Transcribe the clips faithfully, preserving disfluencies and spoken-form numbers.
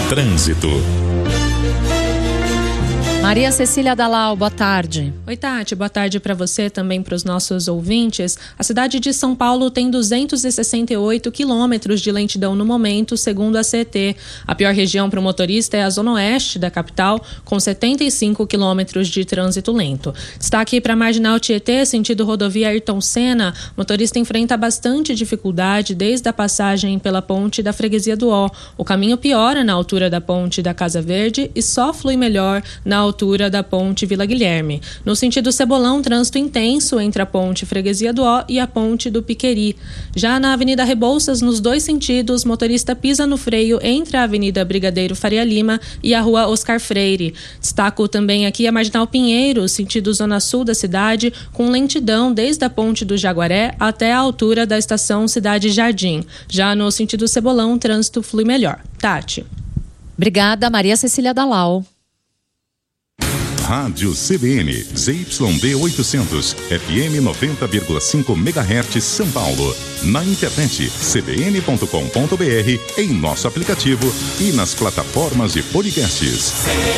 Trânsito. Maria Cecília Dalal, boa tarde. Oi, Tati, boa tarde para você, também para os nossos ouvintes. A cidade de São Paulo tem duzentos e sessenta e oito quilômetros de lentidão no momento, segundo a C E T. A pior região para o motorista é a zona oeste da capital, com setenta e cinco quilômetros de trânsito lento. Destaque para a Marginal Tietê, sentido rodovia Ayrton Senna. O motorista enfrenta bastante dificuldade desde a passagem pela ponte da Freguesia do Ó. O caminho piora na altura da ponte da Casa Verde e só flui melhor na altura altura da ponte Vila Guilherme. No sentido Cebolão, trânsito intenso entre a ponte Freguesia do Ó e a ponte do Piqueri. Já na Avenida Rebouças, nos dois sentidos, motorista pisa no freio entre a Avenida Brigadeiro Faria Lima e a Rua Oscar Freire. Destaco também aqui a Marginal Pinheiro, sentido Zona Sul da cidade, com lentidão desde a ponte do Jaguaré até a altura da estação Cidade Jardim. Já no sentido Cebolão, o trânsito flui melhor. Tati. Obrigada, Maria Cecília Dalal. Rádio C B N, Z Y D oitocentos, F M noventa vírgula cinco megahertz, São Paulo. Na internet, c b n ponto com ponto b r, em nosso aplicativo e nas plataformas de podcasts.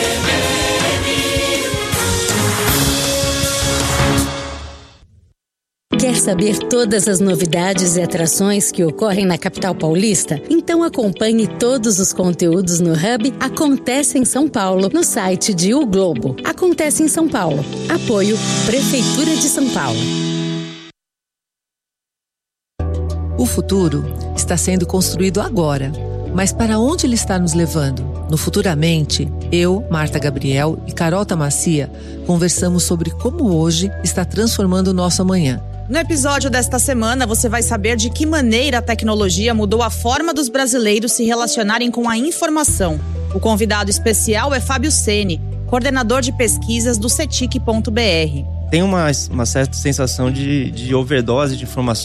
Quer saber todas as novidades e atrações que ocorrem na capital paulista? Então acompanhe todos os conteúdos no Hub Acontece em São Paulo, no site de O Globo. Acontece em São Paulo. Apoio Prefeitura de São Paulo. O futuro está sendo construído agora. Mas para onde ele está nos levando? No Futuramente, eu, Marta Gabriel e Carol Tamacia conversamos sobre como hoje está transformando o nosso amanhã. No episódio desta semana, você vai saber de que maneira a tecnologia mudou a forma dos brasileiros se relacionarem com a informação. O convidado especial é Fábio Ceni, coordenador de pesquisas do cetic ponto b r. Tem uma, uma certa sensação de, de overdose de informações